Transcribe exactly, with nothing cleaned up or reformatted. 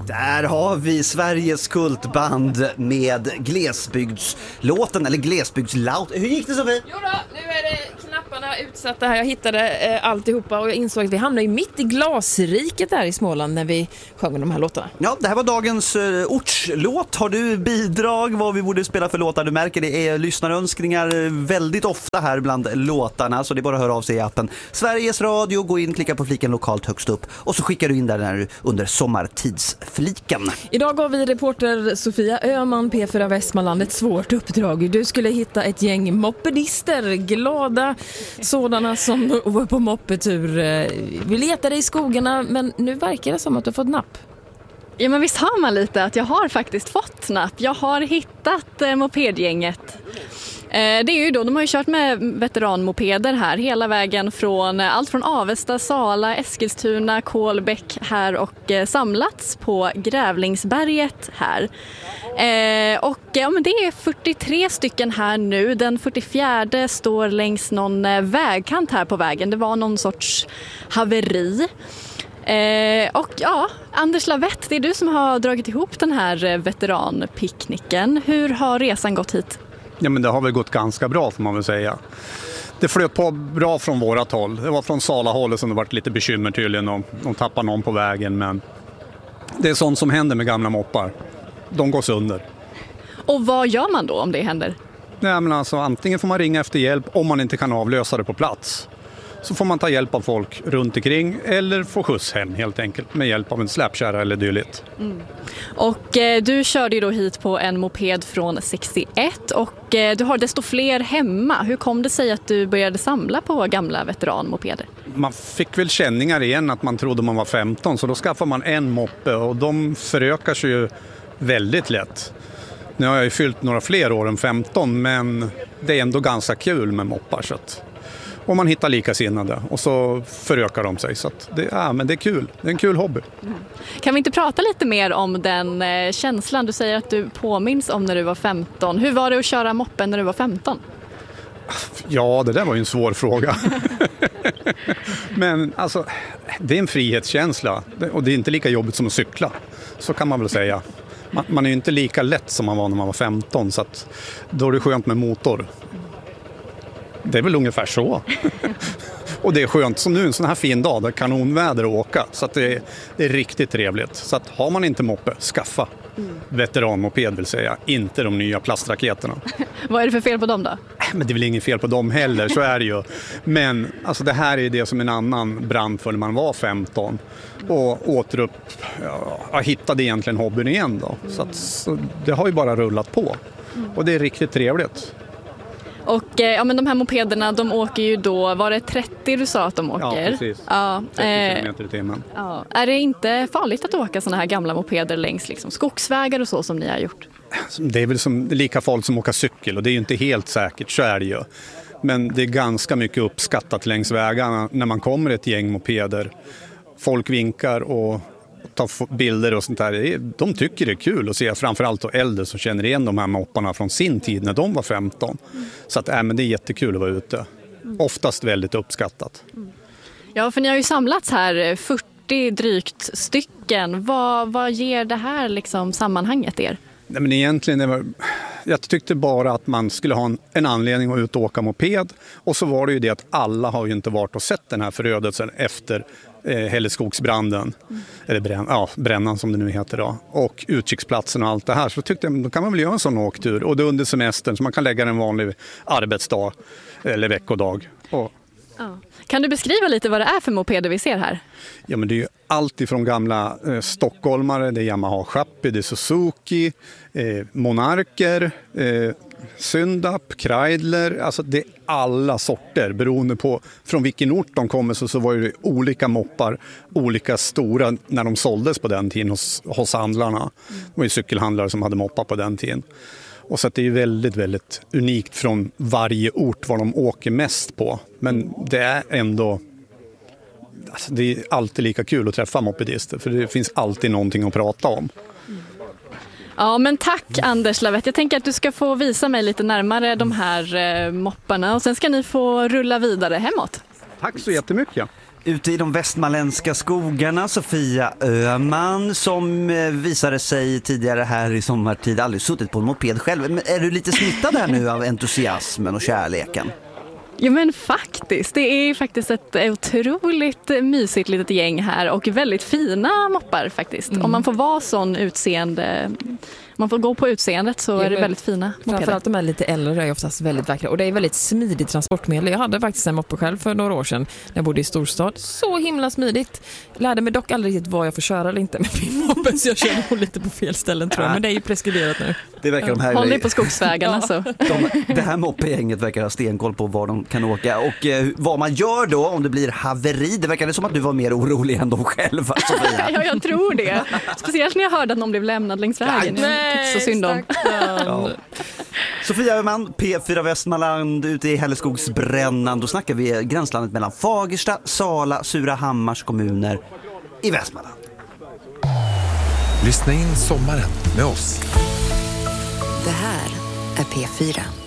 Där har vi Sveriges kultband med glesbygdslåten, eller glesbygdslaut. Hur gick det, Sofie? Jo då, nu är det knapparna utsatta här. Jag hittade eh, alltihopa och jag insåg att vi hamnade ju mitt i glasriket där i Småland när vi sjöng de här låtarna. Ja, det här var dagens uh, ortslåt. Har du bidrag vad vi borde spela för låtar? Du märker det är lyssnarönskningar väldigt ofta här bland låtarna, så det är bara att höra av sig i appen Sveriges Radio, gå in, klicka på fliken lokalt högst upp och så skickar du in där när du under sommartidsfliken. Idag gav vi reporter Sofia Öhman, P fyra Västmanland, ett svårt uppdrag. Du skulle hitta ett gäng mopedister, glada sådana som var på moppetur. Vi letade i skogarna, men nu verkar det som att du har fått napp. Ja, men visst har man lite att jag har faktiskt fått napp. Jag har hittat eh, mopedgänget. Eh, det är ju då, de har ju kört med veteranmopeder här hela vägen från eh, allt från Avesta, Sala, Eskilstuna, Kolbäck här och eh, samlats på Grävlingsberget här. Eh, och ja, men det är fyrtiotre stycken här nu. Den fyrtiofjärde står längs någon eh, vägkant här på vägen. Det var någon sorts haveri. Eh, och ja, Anders Lavett, det är du som har dragit ihop den här veteranpicknicken. Hur har resan gått hit? Ja, men det har väl gått ganska bra, får man väl säga. Det flöt på bra från vårat håll. Det var från Sala-hållet som det varit lite bekymmer tydligen och de tappar någon på vägen. Men det är sånt som händer med gamla moppar. De går sönder. Och vad gör man då om det händer? Nej, men alltså, antingen får man ringa efter hjälp om man inte kan avlösa det på plats. Så får man ta hjälp av folk runt omkring eller få skjuts hem helt enkelt med hjälp av en släpkärra eller dylikt. Mm. Och eh, du körde ju då hit på en moped från sextioett och eh, du har desto fler hemma. Hur kom det sig att du började samla på gamla veteranmopeder? Man fick väl känningar igen att man trodde man var femton, så då skaffar man en moppe och de förökar sig ju väldigt lätt. Nu har jag ju fyllt några fler år än femton, men det är ändå ganska kul med moppar så att... Och man hittar likasinnade och så förökar de sig. Så att det, ja, men det är kul. Det är en kul hobby. Mm. Kan vi inte prata lite mer om den eh, känslan? Du säger att du påminns om när du var femton. Hur var det att köra moppen när du var femton? Ja, det där var ju en svår fråga. Men alltså, det är en frihetskänsla. Och det är inte lika jobbigt som att cykla. Så kan man väl säga. Man, man är ju inte lika lätt som man var när man var femton. Så att då är det skönt med motor. Det är väl ungefär så. Och det är skönt som nu en sån här fin dag där kanonväder att åka. Så att det, är, det är riktigt trevligt. Så att har man inte moppe, skaffa. Mm. Veteranmoped vill säga. Inte de nya plastraketerna. Vad är det för fel på dem då? Men det är väl inget fel på dem heller, så är det ju. Men alltså, det här är det som en annan brann för när man var femton. Och återupp, ja, jag hittade egentligen hobbyn igen då. Så, att, så det har ju bara rullat på. Och det är riktigt trevligt. Och ja, men de här mopederna, de åker ju då, var det trettio du sa att de åker? Ja, precis. Ja, trettio kilometer i timmen. Ja. Är det inte farligt att åka såna här gamla mopeder längs liksom skogsvägar och så som ni har gjort? Det är väl som, lika farligt som att åka cykel och det är ju inte helt säkert, så är det ju. Men det är ganska mycket uppskattat längs vägarna när man kommer ett gäng mopeder. Folk vinkar och tar bilder och sånt där. De tycker det är kul att se, framförallt då äldre som känner igen de här mopparna från sin tid när de var femton. Mm. Så att, äh, men det är jättekul att vara ute. Mm. Oftast väldigt uppskattat. Mm. Ja, för ni har ju samlats här fyrtio drygt stycken. Vad, vad ger det här liksom sammanhanget er? Nej, men egentligen det var, jag tyckte bara att man skulle ha en, en anledning att ut och åka moped. Och så var det ju det att alla har ju inte varit och sett den här förödelsen efter eh, Hälleskogsbranden. Mm. Eller brän, ja, brännan som det nu heter då. Och utkiksplatsen och allt det här. Så tyckte jag, då kan man väl göra en sån åktur. Och det under semestern så man kan lägga en vanlig arbetsdag eller veckodag. Och, ja. Kan du beskriva lite vad det är för mopeder vi ser här? Ja, men det är ju allt ifrån gamla eh, stockholmare, det är Yamaha Chappi, det är Suzuki, eh, Monarker, eh, Syndap, Kreidler, alltså det är alla sorter beroende på från vilken ort de kommer, så, så var det olika moppar, olika stora när de såldes på den tiden hos, hos handlarna. Mm. Det var ju cykelhandlare som hade moppar på den tiden. Och så att det är väldigt, väldigt unikt från varje ort vad de åker mest på. Men det är ändå, alltså det är alltid lika kul att träffa mopedister. För det finns alltid någonting att prata om. Ja, men tack Anders Lavett. Jag tänker att du ska få visa mig lite närmare de här eh, mopparna. Och sen ska ni få rulla vidare hemåt. Tack så jättemycket. Ute i de västmanländska skogarna, Sofia Öhman, som visade sig tidigare här i sommartid aldrig suttit på en moped själv. Men är du lite smittad här nu av entusiasmen och kärleken? Ja men faktiskt, det är faktiskt ett otroligt mysigt litet gäng här och väldigt fina moppar faktiskt. Mm. Om man får vara sån utseende, man får gå på utseendet så ja, är det väldigt fina mopeder. Framförallt de är lite äldre är oftast väldigt vackra och det är väldigt smidigt transportmedel. Jag hade faktiskt en moppe själv för några år sedan när jag bodde i storstad. Så himla smidigt. Lärde mig dock aldrig riktigt vad jag får köra eller inte med min moppe så jag körde på lite på fel ställen tror jag. Men det är ju preskriberat nu. Det verkar de här... Håll dig på skogsvägarna så. De, det här moppegänget verkar ha stenkoll på var de kan åka och eh, vad man gör då om det blir haveri. Det verkar som att du var mer orolig än de själva, Sofia. Ja, jag tror det. Speciellt när jag hörde att någon blev lämnad längs vägen. Nej, så synd om. Ja. Sofia Öhman, P fyra Västmanland, ute i Hälleskogsbrännan. Då snackar vi gränslandet mellan Fagersta, Sala, Surahammars kommuner i Västmanland. Lyssna in sommaren med oss. Det här är P fyra.